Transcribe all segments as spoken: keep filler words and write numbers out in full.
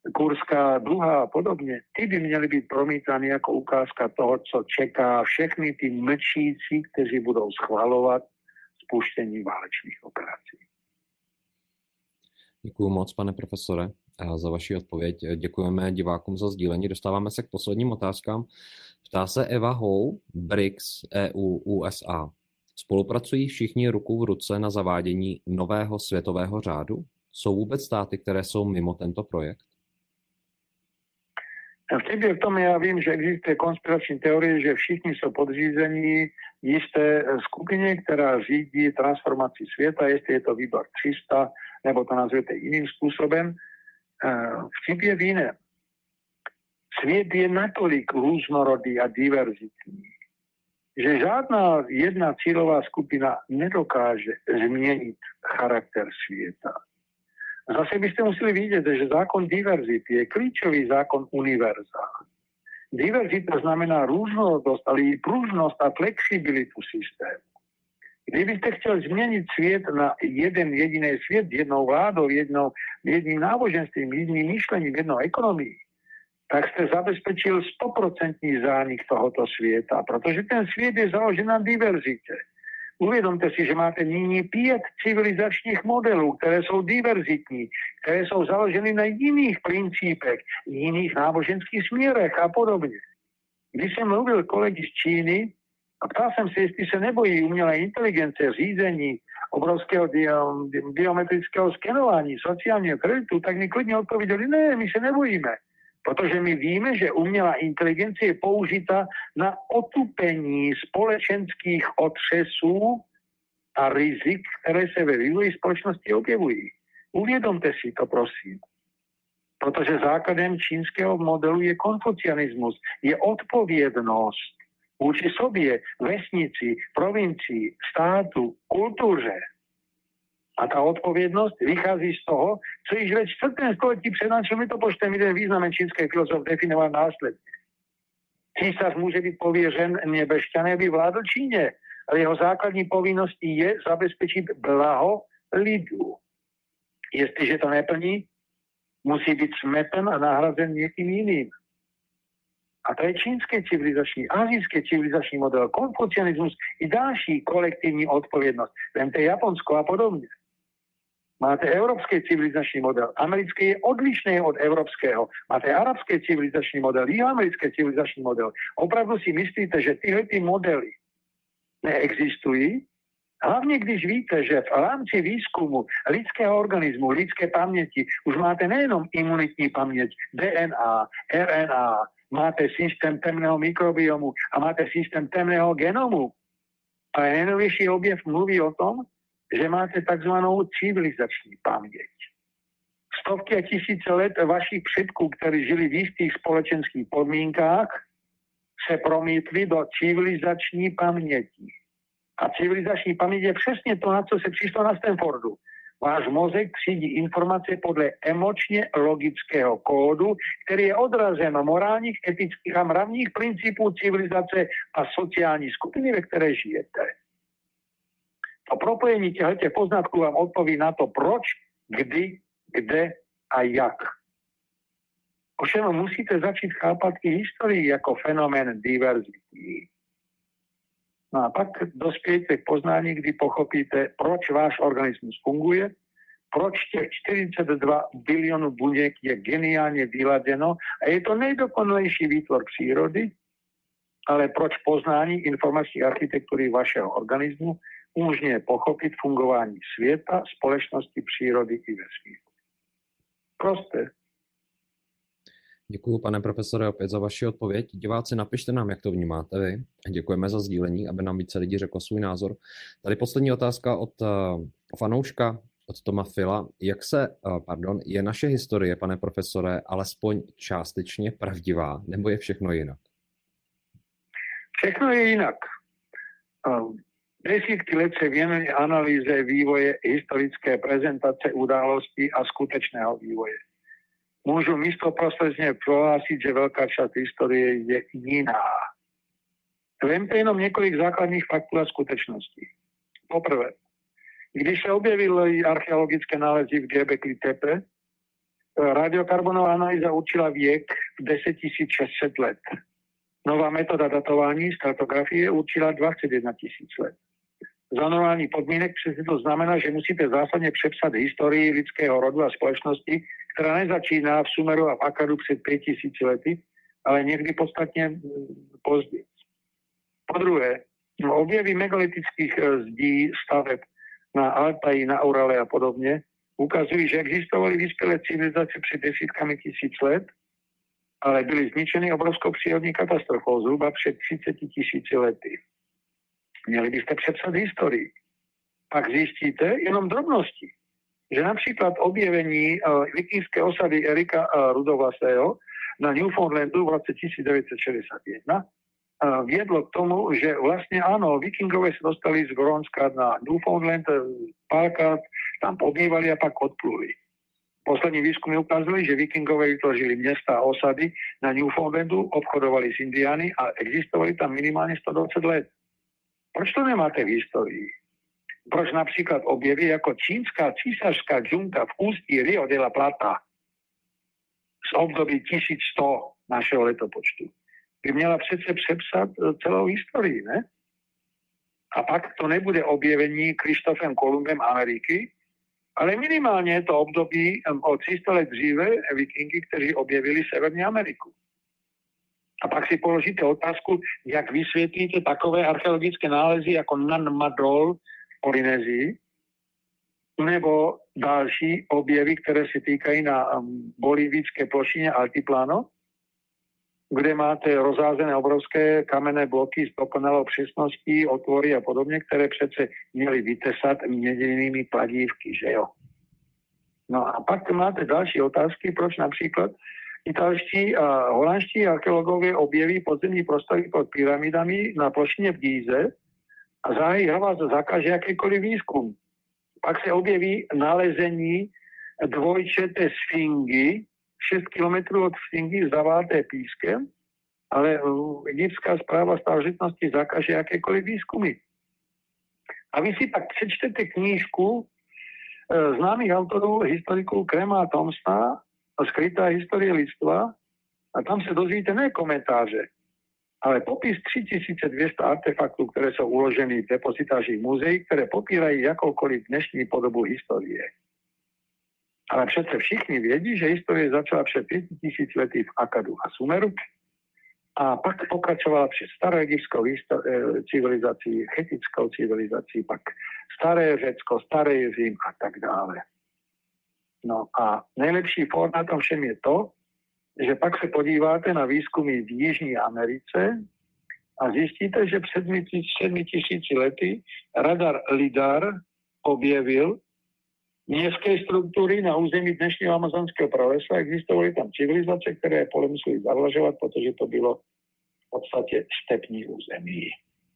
Kurská dluha a podobne, tí by měli byť promítaní ako ukázka toho, co čeká všechny tí mlčíci, kteří budou schvaľovať spuštení válečných operací. Děkuji moc, pane profesore, za vaši odpověď. Děkujeme divákům za sdílení. Dostáváme se k posledním otázkám. Ptá se Eva Hou, B R I C S, E U, U S A. Spolupracují všichni ruku v ruce na zavádění nového světového řádu? Jsou vůbec státy, které jsou mimo tento projekt? Vtip je v tom, ja vím, že existuje konspirační teorie, že všichni sú podřízení jisté skupine, ktorá řídí transformácii sveta, jestli je to výbor tři sta, nebo to nazvete iným spôsobem. Vtip je v iném. Svět je natolik různorodý a diverzitný, že žádná jedna cílová skupina nedokáže změnit charakter světa. Zase byste museli vidět, že zákon diverzity je klíčový zákon univerza. Diverzita znamená různorodost, ale i pružnost a flexibilitu systému. Kdybyste chtěl změnit svět na jeden jediný svět, jednou vládou, jednou, jedným náboženstvím, jedným myšlením, jednou ekonomií, tak jste zabezpečil stoprocentní zánik tohoto světa, protože ten svět je založen na diverzitě. Uvědomte si, že máte nyní pět civilizačních modelů, které jsou diverzitní, které jsou založeny na jiných principech, jiných náboženských směrech a podobně. Když jsem mluvil kolegy z Číny a ptal jsem se, jestli se nebojí umělé inteligence, řízení, obrovského biometrického skenování, sociálního kreditu, tak mi klidně odpověděli, ne, my se nebojíme. Protože my víme, že umělá inteligence je použita na otupení společenských otřesů a rizik, které se ve vývoji společnosti objevují. Uvědomte si to, prosím. Protože základem čínského modelu je konfucianismus, je odpovědnost vůči sobě, vesnici, provincii, státu, kultuře. A ta odpovědnost vychází z toho, co již ve čtvrtém století před naším letopočtem jeden významný čínský filozof definoval následně. Císař může být pověřen nebešťané, aby vládl Číně, ale jeho základní povinností je zabezpečit blaho lidu. Jestliže to neplní, musí být smeten a nahrazen někým jiným. A to je čínský civilizační, asijský civilizační model, konfucianismus i další kolektivní odpovědnost. Vemte Japonsko a podobně. Máte evropský civilizační model. Americký je odlišný od evropského. Máte arabský civilizační model, jihoamerický civilizační model. Opravdu si myslíte, že tyhle ty modely neexistují? Hlavně když víte, že v rámci výzkumu lidského organismu, lidské paměti už máte nejenom imunitní paměť, D N A, R N A, máte systém temného mikrobiomu a máte systém temného genomu. A nejnovější objev mluví o tom, že máte takzvanou civilizační paměť. Stovky a tisíce let vašich předků, kteří žili v jistých společenských podmínkách, se promítli do civilizační paměti. A civilizační paměť je přesně to, na co se přišlo na Stanfordu. Váš mozek třídí informace podle emočně logického kódu, který je odrazem morálních, etických a mravních principů civilizace a sociální skupiny, ve které žijete. To propojení těchto poznatků vám odpoví na to, proč, kdy, kde a jak. Ovšem musíte začít chápat i historii jako fenomén diverzity. No a pak dospějete k poznání, kdy pochopíte, proč váš organismus funguje, proč těch čtyřicet dva bilionů buněk je geniálně vyladěno a je to nejdokonalejší výtvor přírody, ale proč poznání informační architektury vašeho organismu umožňuje pochopit fungování světa, společnosti, přírody i vesmíru. Prosté. Děkuji, pane profesore, opět za vaši odpověď. Diváci, napište nám, jak to vnímáte vy. Děkujeme za sdílení, aby nám více lidí řeklo svůj názor. Tady poslední otázka od uh, fanouška, od Toma Fila. Jak se, uh, pardon, je naše historie, pane profesore, alespoň částečně pravdivá, nebo je všechno jinak? Všechno je jinak. Um, desítky let se věnují analýze vývoje historické prezentace událostí a skutečného vývoje. Můžu místoprostředně prohlásit, že velká část historie je jiná. Vemte jenom několik základních faktů a skutečností. Poprvé, když se objevily archeologické nálezy v Göbekli Tepe, Radiokarbonová analýza určila viek desaťtisícšesťsto let. Nová metóda datování stratografie určila dvadsaťjeden tisíc let. Za normálnych podmínek přesne to znamená, že musíte zásadne přepsať histórii lidského rodu a spoločnosti, ktorá nezačíná v Sumeru a v Akadu před päťtisíc lety, ale niekdy podstatne později. Po druhé, objevy megalitických zdí, staveb na Altaji, na Urale a podobne ukazujú, že existovali vyspelé civilizácie před desítkami tisíc let, ale byli zničení obrovskou přírodní katastrofou zhruba před třiceti tisíci lety. Měli byste přepsat historii. Pak zjistíte jenom drobnosti, že například objevení uh, vikingské osady Erika uh, Rudovlasého na Newfoundlandu v roce tisícdeväťsto šesťdesiatjeden uh, viedlo k tomu, že vlastne áno, vikingové sa dostali z Grónska na Newfoundland, párkrát tam pobývali a pak odpluli. Poslední výskumy ukázali, že vikingové vytvořili mesta a osady na Newfoundlandu, obchodovali s Indiány a existovali tam minimálne stodvadsať let. Proč to nemáte v histórii? Proč napríklad objevy ako čínska císařská džunka v ústí Rio de la Plata z období tisícsto našeho letopočtu by měla přece přepsat celou histórii, ne? A pak to nebude objevení Krištofem Kolumbem Ameriky, ale minimálne je to období od tristo let dříve vikingy, kteří objevili Severní Ameriku. A pak si položíte otázku, jak vysvětlíte takové archeologické nálezy jako Nan Madol v Polynézii, nebo další objevy, které se týkají na bolívijské plošině Altiplano, kde máte rozházené obrovské kamenné bloky s dokonalou přesností, otvory a podobně, které přece měly vytesat měděnými kladívky, že jo? No a pak máte další otázky, proč například italští a holandští archeológovia objeví podzemní prostory pod pyramidami na plošine v Gíze a záhy vás zakáže akýkoľvek výskum. Pak sa objeví nalezení dvojčeté sfingy, šesť kilometrov od sfingy zaváté pískem, ale egyptská správa starožitnosti zakáže akékoľvek výskumy. A vy si tak přečtete knížku e, známych autorov, historikov Krema a Thomsona, Skrytá história lidstva a tam sa dozvíte ne komentáře, ale popis třitisícdvesto artefaktov, ktoré sú uložené v depozitáži múzeí, ktoré popírajú jakoukoliv dnešní podobu histórie. Ale přece všichni vědí, že história začala před päťtisíc lety v Akadu a Sumeru a pak pokračovala před staroegyptskou civilizácií, chetickou civilizácií, pak staré Řecko, staré Řím a tak dále. No a nejlepší for na tom všem je to, že pak se podíváte na výzkumy v Jižní Americe a zjistíte, že před sedmi tisíci lety radar LIDAR objevil městské struktury na území dnešního amazonského pralesa. Existovaly tam civilizace, které pole museli zavlažovat, protože to bylo v podstatě stepní území.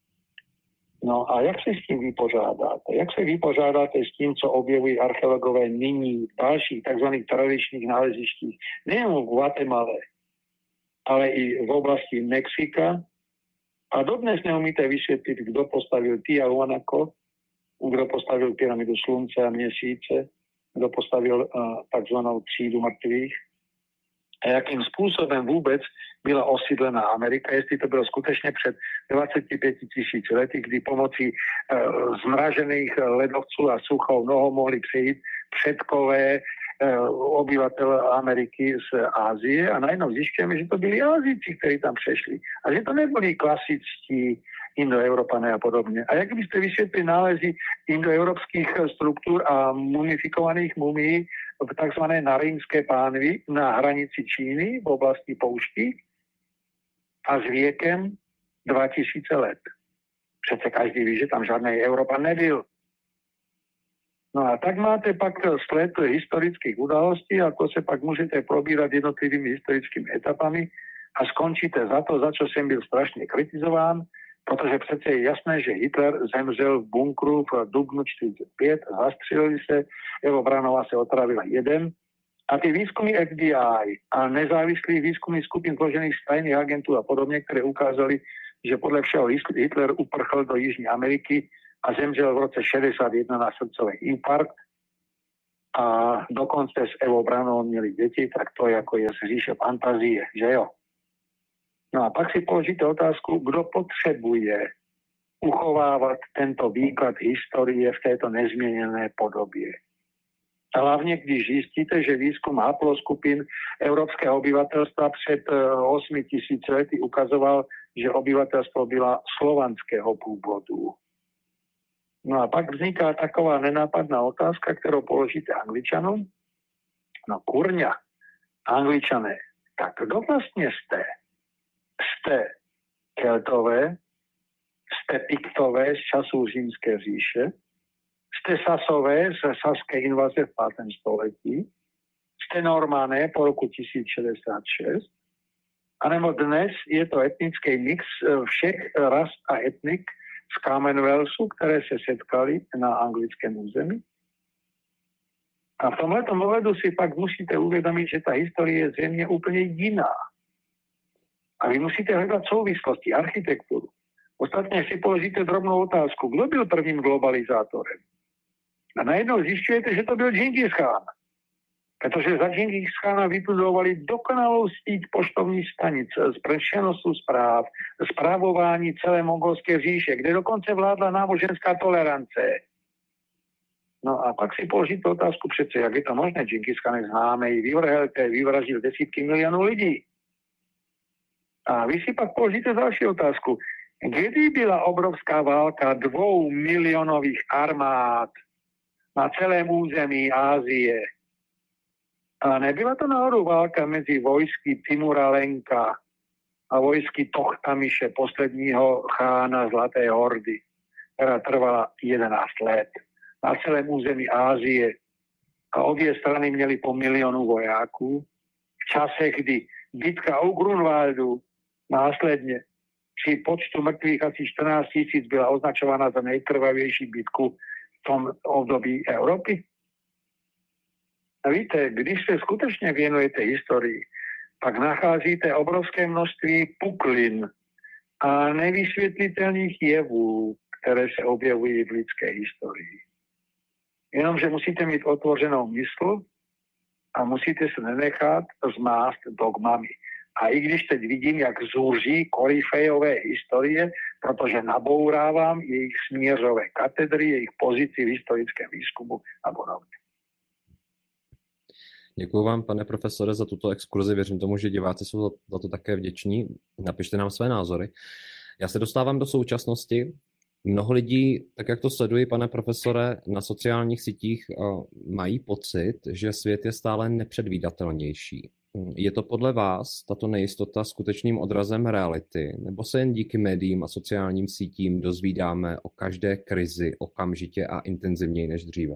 No a jak se s tím vypořádáte? Jak se vypořádáte s tím, co objevují archeologové nyní v dalších tzv. Tradičních nálezištích, nejen v Guatemale, ale i v oblasti Mexika? A dodnes neumíte vysvětlit, kdo postavil Tiahuanaco, kdo postavil pyramidu slunce a měsíce, kdo postavil uh, takzvanou třídu mrtvých a jakým způsobem vůbec byla osídlená Amerika, jestli to bylo skutečně před dvaceti pěti tisíci lety, kdy pomocí uh, zmražených ledovců a suchou nohou mohli přejít předkové uh, obyvatel Ameriky z Ázie a najednou zjišťujeme, že to byli Ázíci, kteří tam přešli a že to nebyli klasičtí Indoeuropané a podobne. A jak by ste vysvetli nálezy indoeurópskych štruktúr a mumifikovaných mumií v tzv. Narínské pánvi na hranici Číny v oblasti poušti a s viekem dva tisíce let. Přece každý ví, že tam žádnej Európan nebyl. No a tak máte pak sled historických udalostí a to sa pak môžete probírať jednotlivými historickými etapami a skončíte za to, za čo som byl strašne kritizován, protože přece je jasné, že Hitler zemřel v bunkru v dubnu čtyřicet pět, zastřelili se, Evo Branová se otravila jeden a ty výskumy F B I a nezávislých výskumných skupín zložených z tajných agentů a podobne, ktoré ukázali, že podľa všeho Hitler uprchl do Jižní Ameriky a zemřel v roce šedesát jedna na srdcový infarkt, a dokonce s Evou Branovou měli deti, tak to jako je z říše fantazie, že jo? No a pak si položíte otázku, kdo potřebuje uchovávat tento výklad historie v této nezměněné podobě. A hlavně, když zjistíte, že výzkum haploskupin evropského obyvatelstva před osmi tisíc lety ukazoval, že obyvatelstvo byla slovanského původu. No a pak vzniká taková nenápadná otázka, kterou položíte Angličanům. No kurňa, Angličané, tak kdo vlastně jste? Jste Keltové, jste Piktové z času Římské říše, jste Sasové z saské invaze v pátém století, jste Normané po roku tisíc šedesát šest, anebo dnes je to etnický mix všech ras a etnik z Commonwealthu, které se setkali na anglickém území. A v tomhletom ohledu si pak musíte uvědomit, že ta historie je zřejmě úplně jiná. A vy musíte hledat souvislosti, architekturu. Ostatně si položíte drobnou otázku, kdo byl prvním globalizátorem? A najednou zjišťujete, že to byl Džingis Chán. Protože za Džingis Chána vybudovali dokonalou síť poštovních stanic z přenosu zpráv, správování celé mongolské říše, kde dokonce vládla náboženská tolerance. No a pak si položíte otázku přece, jak je to možné, Džingis Chán je známý, vyvrhel, vyvraždil desítky milionů lidí. A vy si pak položíte další otázku. Kdy byla obrovská válka dvou milionových armád na celém území Ázie? A nebyla to náhodou válka mezi vojsky Timura Lenka a vojsky Tochtamiše, posledního chána Zlaté hordy, která trvala jedenáct let na celém území Ázie. A obě strany měly po milionu vojáků. V čase, kdy bitka u Grunwaldu následně při počtu mrtvých asi čtrnáct tisíc byla označována za nejkrvavější bitku v tom období Evropy. A víte, když se skutečně věnujete historii, pak nacházíte obrovské množství puklin a nevysvětlitelných jevů, které se objevují v lidské historii. Jenomže musíte mít otevřenou mysl a musíte se nenechat zmást dogmami. A i když teď vidím, jak zúří koryfejové historie, protože nabourávám jejich směřové katedry, jejich pozici v historickém výzkumu a podobně. Děkuji vám, pane profesore, za tuto exkurzi. Věřím tomu, že diváci jsou za to také vděční. Napište nám své názory. Já se dostávám do současnosti. Mnoho lidí, tak jak to sleduji, pane profesore, na sociálních sítích mají pocit, že svět je stále nepředvídatelnější. Je to podle vás tato nejistota skutečným odrazem reality, nebo se jen díky médiím a sociálním sítím dozvídáme o každé krizi okamžitě a intenzivněji než dříve?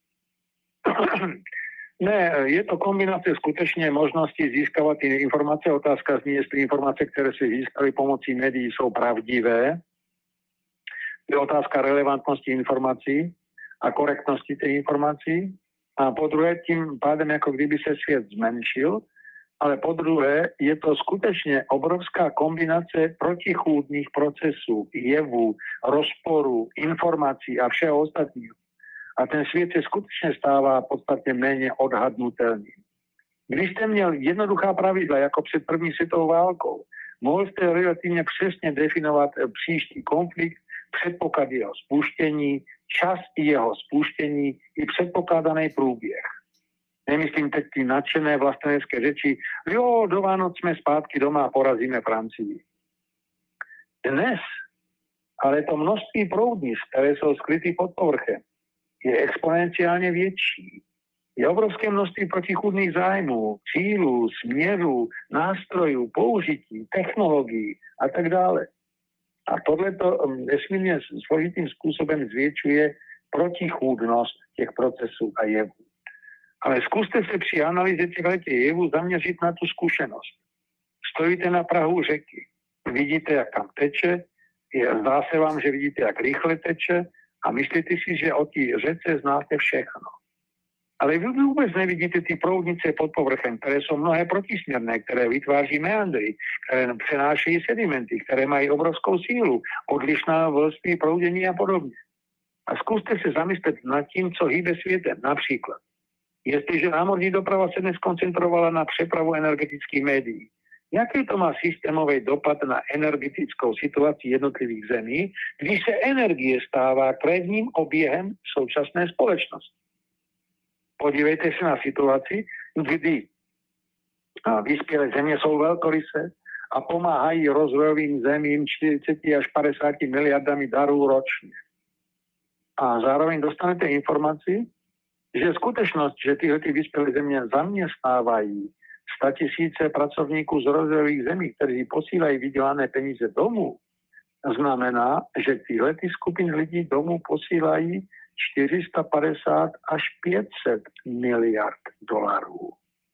Ne, je to kombinace skutečně možnosti získávat informace. Otázka zní, jestli informace, které si získali pomocí médií, jsou pravdivé. Je otázka relevantnosti informací a korektnosti těch informací. A po druhé, tím pádem, jako kdyby se svět zmenšil, ale po druhé, je to skutečně obrovská kombinace protichůdných procesů, jevů, rozporů, informací a všeho ostatního. A ten svět se skutečně stává podstatně méně odhadnutelný. Když jste měl jednoduchá pravidla, jako před první světovou válkou, mohl jste relativně přesně definovat příští konflikt, předpoklad jeho spuštění, čas jeho spuštění i předpokládaný průběh. Nemyslím teď ty nadšené vlastenecké řeči, jo, do Vánoc jsme zpátky doma a porazíme Francii. Dnes ale to množství proudnic, které jsou skryty pod povrchem, je exponenciálně větší. Je obrovské množství protichůdných zájmů, cílů, směrů, nástrojů, použití, technologií a tak dále. A tohleto nesmírně složitým způsobem zvětšuje protichůdnost těch procesů a jevů. Ale zkuste se při analýze těchto jevů zaměřit na tu zkušenost. Stojíte na prahu řeky, vidíte, jak tam teče, zdá se vám, že vidíte, jak rychle teče a myslíte si, že o té řece znáte všechno. Ale vy vůbec nevidíte ty proudnice pod povrchem, které jsou mnohé protisměrné, které vytváří meandry, které přenášejí sedimenty, které mají obrovskou sílu, odlišná vrství proudění a podobně. A zkuste se zamyslet nad tím, co hýbe světem. Například, Jestliže námořní doprava se dnes koncentrovala na přepravu energetických médií, jaký to má systémový dopad na energetickou situaci jednotlivých zemí, když se energie stává krevním oběhem současné společnosti? Podívejte se na situaci, kdy vyspělé země jsou velkorysé a pomáhají rozvojovým zemím čtyřicet až padesát miliardami darů ročně. A zároveň dostanete informaci, že skutečnost, že tyhle ty vyspělé země zaměstnávají statisíce pracovníků z rozvojových zemí, kteří posílají vydělané peníze domů, znamená, že tyhle ty skupiny lidí domů posílají čtyři sta padesát až pět set miliard dolarů.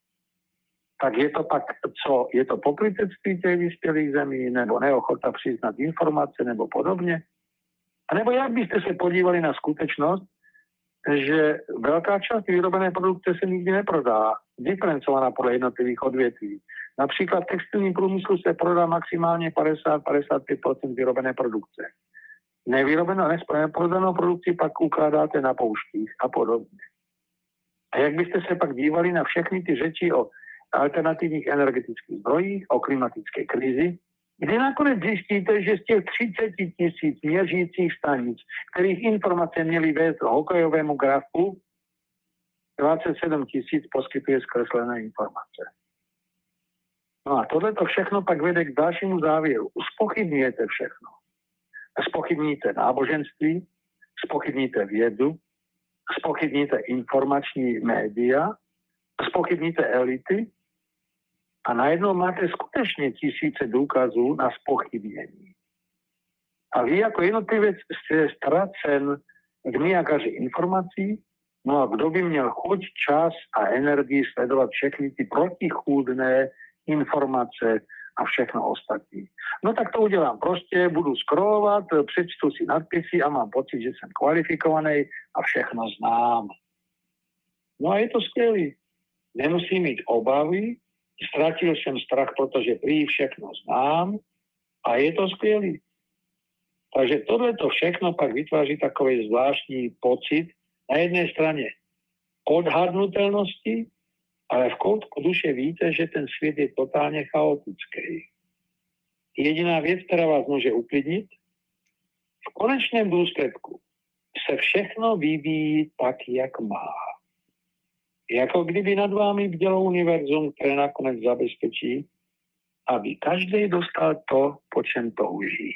Tak je to pak, co, je to pokrytectví těch vyspělých zemí, nebo neochota přiznat informace, nebo podobně? A nebo jak byste se podívali na skutečnost, že velká část vyrobené produkce se nikdy neprodá, diferencovaná podle jednotlivých odvětví. Například v textilním průmyslu se prodá maximálně padesát až padesát pět procent vyrobené produkce. Nevyrobenou, neprodanou produkci pak ukládáte na pouštích a podobně. A jak byste se pak dívali na všechny ty řeči o alternativních energetických zdrojích, o klimatické krizi, kde nakonec zjistíte, že z těch třicet tisíc měřících stanic, kterých informace měly vést k hokejovému grafu, dvacet sedm tisíc poskytuje zkreslené informace. No a tohleto všechno pak vede k dalšímu závěru. Zpochybňujete všechno. Zpochybníte náboženství, zpochybníte vědu, zpochybníte informační média, zpochybníte elity a najednou máte skutečně tisíce důkazů na zpochybnění. A vy jako jednotlivec jste ztracen v Niagaře informací, no a kdo by měl chuť, čas a energii sledovat všechny ty protichůdné informace a všechno ostatní. No tak to udělám prostě, budu scrollovat, přečtu si nadpisy a mám pocit, že jsem kvalifikovaný a všechno znám. No a je to skvělý. Nemusím mít obavy, ztratil jsem strach, protože prý všechno znám a je to skvělý. Takže tohleto všechno pak vytváří takový zvláštní pocit na jedné straně odhadnutelnosti, ale v koutku duše víte, že ten svět je totálně chaotický. Jediná věc, která vás může uklidnit, v konečném důsledku se všechno vyvíjí tak, jak má. Jako kdyby nad vámi bdělo univerzum, které nakonec zabezpečí, aby každý dostal to, po čem touží.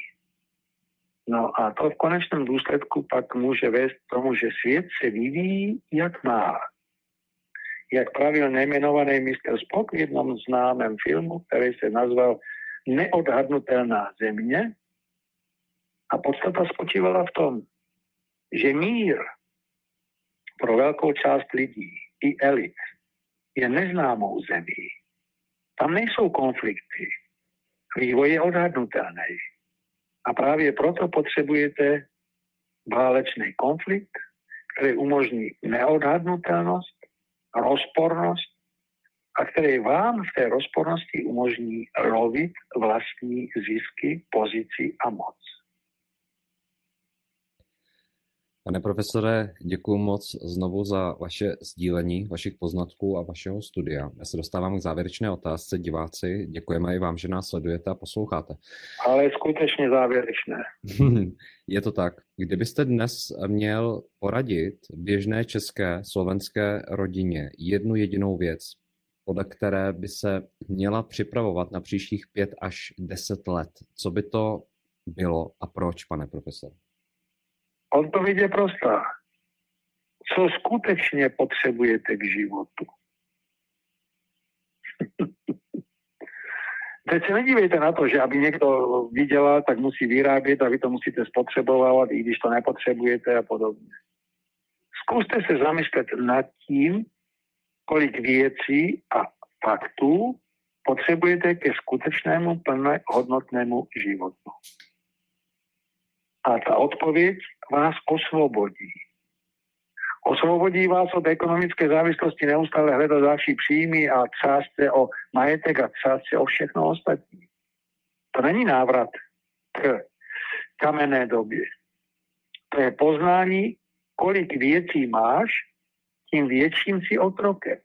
No a to v konečném důsledku pak může vést k tomu, že svět se vyvíjí, jak má. Jak pravil nejmenovaný mister Spock v jednom známém filmu, který se nazval Neodhadnutelná země. A podstata spočívala v tom, že mír pro velkou část lidí i elit je neznámou zemí. Tam nejsou konflikty. Vývoj je odhadnutelný. A právě proto potřebujete válečný konflikt, který umožní neodhadnutelnost, rozpornost a který vám v té rozpornosti umožní lovit vlastní zisky, pozici a moc. Pane profesore, děkuji moc znovu za vaše sdílení vašich poznatků a vašeho studia. Já se dostávám k závěrečné otázce. Diváci, děkujeme i vám, že nás sledujete a posloucháte. Ale skutečně závěrečné. Je to tak. Kdybyste dnes měl poradit běžné české, slovenské rodině jednu jedinou věc, podle které by se měla připravovat na příštích pět až deset let, co by to bylo a proč, pane profesor? Odpověď je prostá. Co skutečně potřebujete k životu? Teď se nedívejte na to, že aby někdo vydělal, tak musí vyrábět a vy to musíte spotřebovávat, i když to nepotřebujete a podobně. Zkuste se zamyslet nad tím, kolik věcí a faktů potřebujete ke skutečnému plnohodnotnému životu. A ta odpověď vás osvobodí. Osvobodí vás od ekonomické závislosti neustále hledat další příjmy a třást se o majetek a třást se o všechno ostatní. To není návrat k kamenné době. To je poznání, kolik věcí máš, tím větším si otrokem.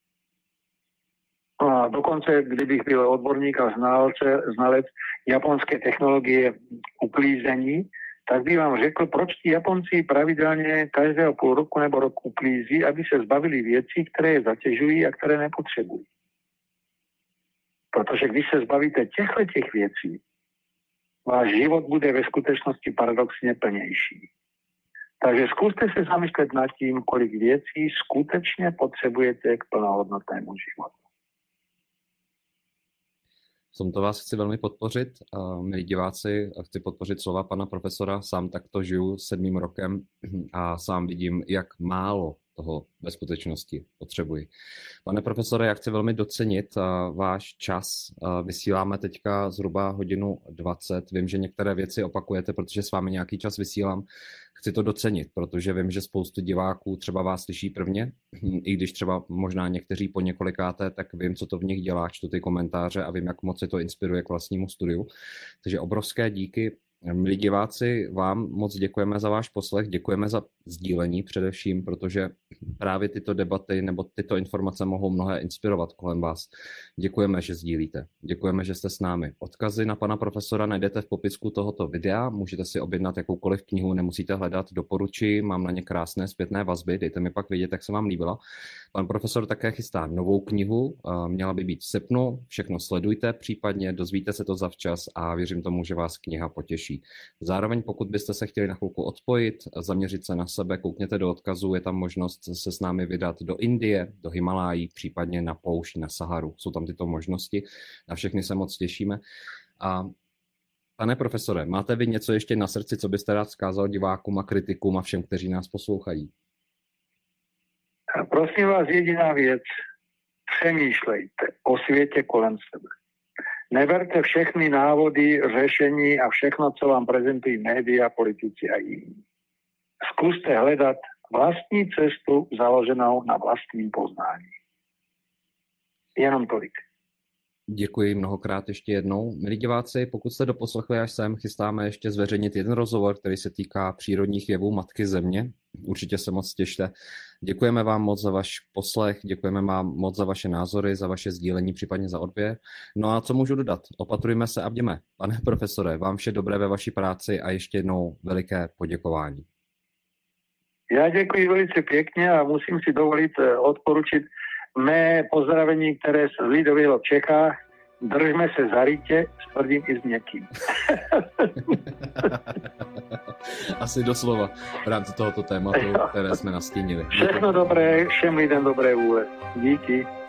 No a dokonce, kdybych byl odborník a znalce, znalec japonské technologie uklízení, tak by vám řekl, proč ti Japonci pravidelně každého půl roku nebo rok uklízí, aby se zbavili věcí, které je zatěžují a které nepotřebují. Protože když se zbavíte těchto těch věcí, váš život bude ve skutečnosti paradoxně plnější. Takže zkuste se zamyslet nad tím, kolik věcí skutečně potřebujete k plnohodnotnému životu. V tomto vás chci velmi podpořit, milí diváci, chci podpořit slova pana profesora, sám takto žiju sedmým rokem a sám vidím, jak málo toho ve skutečnosti potřebuji. Pane profesore, já chci velmi docenit váš čas. Vysíláme teďka zhruba hodinu dvacet. Vím, že některé věci opakujete, protože s vámi nějaký čas vysílám. Chci to docenit, protože vím, že spoustu diváků třeba vás slyší prvně, i když třeba možná někteří po několikáté, tak vím, co to v nich dělá, čtu ty komentáře a vím, jak moc se to inspiruje k vlastnímu studiu. Takže obrovské díky. Milí diváci, vám moc děkujeme za váš poslech, děkujeme za sdílení především, protože právě tyto debaty nebo tyto informace mohou mnohé inspirovat kolem vás. Děkujeme, že sdílíte. Děkujeme, že jste s námi. Odkazy na pana profesora najdete v popisku tohoto videa, můžete si objednat jakoukoliv knihu, nemusíte hledat, doporučuji, mám na ně krásné zpětné vazby, dejte mi pak vědět, jak se vám líbila. Pan profesor také chystá novou knihu, měla by být v srpnu, všechno sledujte případně, dozvíte se to zavčas a věřím tomu, že vás kniha potěší. Zároveň pokud byste se chtěli na chvilku odpojit, zaměřit se na sebe, koukněte do odkazu, je tam možnost se s námi vydat do Indie, do Himalájí, případně na poušť, na Saharu. Jsou tam tyto možnosti, na všechny se moc těšíme. A pane profesore, máte vy něco ještě na srdci, co byste rád vzkázal divákům a kritikům a všem, kteří nás poslouchají? Prosím vás, jediná věc, přemýšlejte o světě kolem sebe. Neberte všechny návody, řešení a všechno, co vám prezentují média, politici a jiní. Zkuste hledat vlastní cestu založenou na vlastním poznání. Jenom tolik. Děkuji mnohokrát ještě jednou. Milí diváci, pokud jste doposlechli až sem, chystáme ještě zveřejnit jeden rozhovor, který se týká přírodních jevů Matky Země. Určitě se moc těšte. Děkujeme vám moc za váš poslech, děkujeme vám moc za vaše názory, za vaše sdílení, případně za odběr. No a co můžu dodat? Opatrujme se a bděme. Pane profesore, vám vše dobré ve vaší práci a ještě jednou veliké poděkování. Já děkuji velice pěkně a musím si dovolit odporučit mé pozdravení, které se zlidovilo v Čechách. Držme se za rýtě s tvrdým i s měkkým. Asi doslova v rámci tohoto tématu, které jsme nastínili. Všechno dobré, všem lidem dobré vůle. Díky.